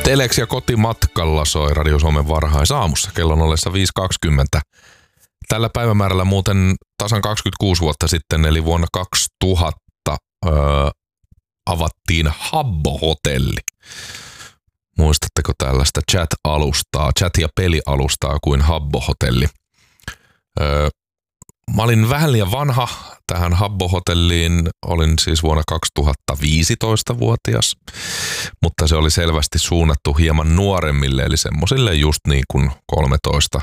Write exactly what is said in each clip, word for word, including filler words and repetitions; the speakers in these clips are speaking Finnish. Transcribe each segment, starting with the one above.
Telex ja kotimatkalla soi Radio Suomen varhaisaamussa kellon ollessa viisi kaksikymmentä. Tällä päivämäärällä muuten tasan kaksikymmentäkuusi vuotta sitten, eli vuonna kaksituhatta, öö, avattiin Habbo-hotelli. Muistatteko tällaista chat-alustaa, chat- ja pelialustaa kuin Habbo-hotelli? Öö, mä olin vähän liian vanha tähän Habbo-hotelliin, olin siis vuonna kaksituhattaviisitoista-vuotias, mutta se oli selvästi suunnattu hieman nuoremmille, eli semmosille just niin kuin kolmetoista,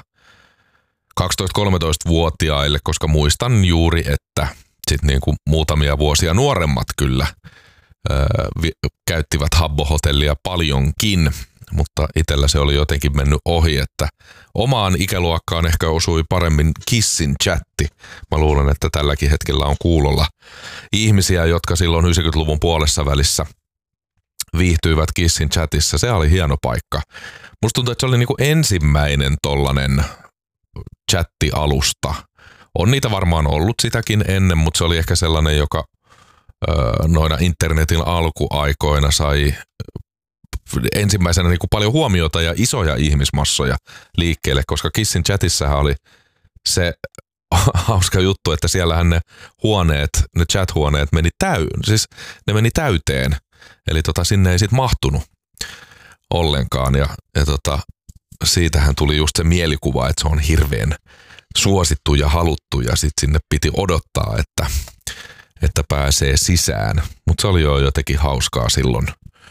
kaksitoista-kolmetoista-vuotiaille, koska muistan juuri, että sit niin kuin muutamia vuosia nuoremmat kyllä öö, vi- käyttivät Habbo-hotellia paljonkin, mutta itsellä se oli jotenkin mennyt ohi, että omaan ikäluokkaan ehkä osui paremmin Kissin chatti. Mä luulen, että tälläkin hetkellä on kuulolla ihmisiä, jotka silloin yhdeksänkymmentäluvun puolessa välissä viihtyivät Kissin chatissa. Se oli hieno paikka. Musta tuntuu, että se oli niinku ensimmäinen tollanen chatti-alusta. On niitä varmaan ollut sitäkin ennen, mutta se oli ehkä sellainen, joka öö, noina internetin alkuaikoina sai ensimmäisenä niin kuin paljon huomiota ja isoja ihmismassoja liikkeelle, koska Kissin chatissähän oli se hauska juttu, että siellähän ne huoneet, ne chat-huoneet meni täy, siis ne meni täyteen, eli tota, sinne ei sit mahtunut ollenkaan ja, ja tota, siitähän tuli just se mielikuva, että se on hirveän suosittu ja haluttu ja sit sinne piti odottaa, että, että pääsee sisään, mutta se oli jo jotenkin hauskaa silloin.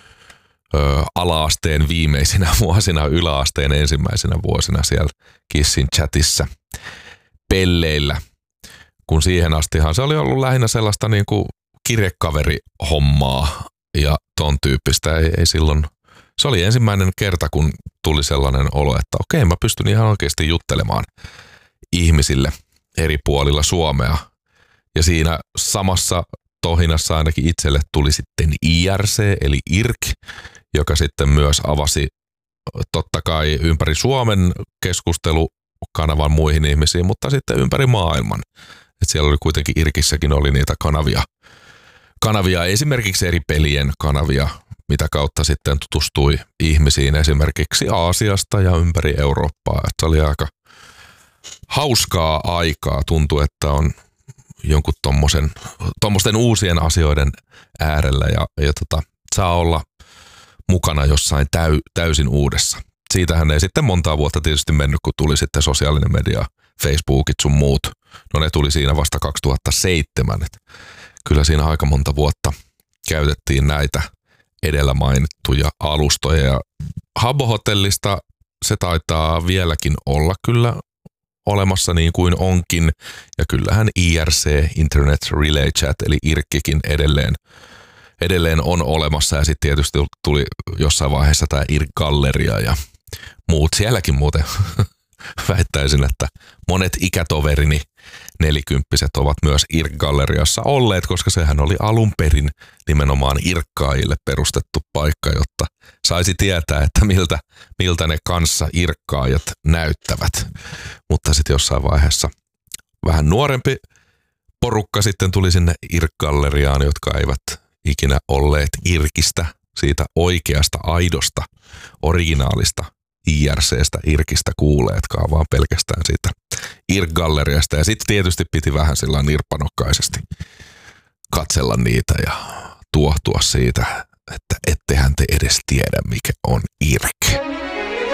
Ö, ala-asteen viimeisinä vuosina, yläasteen ensimmäisenä vuosina siellä Kissin chatissa pelleillä, kun siihen astihan se oli ollut lähinnä sellaista niin kuin kirjekaverihommaa ja ton tyyppistä. Ei, ei silloin, se oli ensimmäinen kerta, kun tuli sellainen olo, että okei, mä pystyn ihan oikeasti juttelemaan ihmisille eri puolilla Suomea. Ja siinä samassa tohinassa ainakin itselle tuli sitten I R C eli I R K, joka sitten myös avasi totta kai ympäri Suomen keskustelukanavan muihin ihmisiin, mutta sitten ympäri maailman. Et siellä oli kuitenkin I R Kissäkin oli niitä kanavia, kanavia, esimerkiksi eri pelien kanavia, mitä kautta sitten tutustui ihmisiin esimerkiksi Aasiasta ja ympäri Eurooppaa. Et se oli aika hauskaa aikaa, tuntui, että on jonkun tommosen, tommosten uusien asioiden äärellä ja, ja tota, saa olla mukana jossain täy, täysin uudessa. Siitähän ei sitten montaa vuotta tietysti mennyt, kun tuli sitten sosiaalinen media, Facebookit sun muut. No ne tuli siinä vasta kaksituhattaseitsemän. Et kyllä siinä aika monta vuotta käytettiin näitä edellä mainittuja alustoja. Ja Habbo-hotellista se taitaa vieläkin olla kyllä olemassa niin kuin onkin. Ja kyllähän I R C, Internet Relay Chat, eli I R K:kin edelleen, edelleen on olemassa. Ja sitten tietysti tuli jossain vaiheessa tämä I R Galleria ja muut. Sielläkin muuten väittäisin, että monet ikätoverini nelikymppiset ovat myös I R Galleriassa olleet, koska sehän oli alun perin nimenomaan irkkaajille perustettu paikka, jotta saisi tietää, että miltä, miltä ne kanssa irkkaajat näyttävät. Mutta sitten jossain vaiheessa vähän nuorempi porukka sitten tuli sinne I R Galleriaan, jotka eivät ikinä olleet irkistä, siitä oikeasta, aidosta, originaalista I R C:stä, irkistä kuuleetkaan, vaan pelkästään siitä I R Galleriasta. Ja sitten tietysti piti vähän sillä nirppanokkaisesti katsella niitä ja tuohtua siitä, että ettehän te edes tiedä, mikä on I R K.